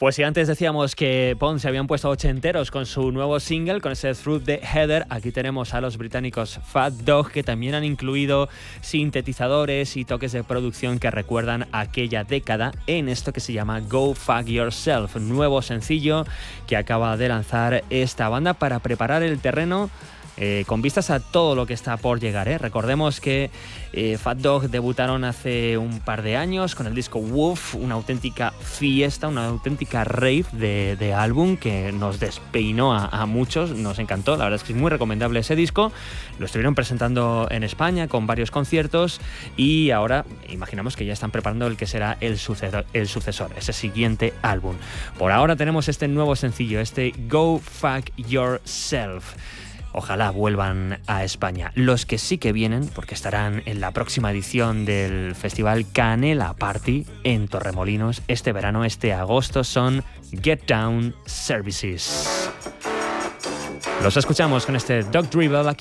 Pues si antes decíamos que Pond se habían puesto ochenteros con su nuevo single, con ese Through the Heather, aquí tenemos a los británicos Fat Dog, que también han incluido sintetizadores y toques de producción que recuerdan a aquella década en esto que se llama Go Fuck Yourself, nuevo sencillo que acaba de lanzar esta banda para preparar el terreno con vistas a todo lo que está por llegar. Recordemos que Fat Dog debutaron hace un par de años con el disco Wolf, una auténtica fiesta, una auténtica rave de álbum que nos despeinó a muchos, nos encantó, la verdad es que es muy recomendable ese disco. Lo estuvieron presentando en España con varios conciertos y ahora imaginamos que ya están preparando el que será el sucesor, ese siguiente álbum. Por ahora tenemos este nuevo sencillo, este Go Fuck Yourself. Ojalá vuelvan a España. Los que sí que vienen, porque estarán en la próxima edición del Festival Canela Party en Torremolinos este verano, este agosto, son Get Down Services. Los escuchamos con este Dog Dribble aquí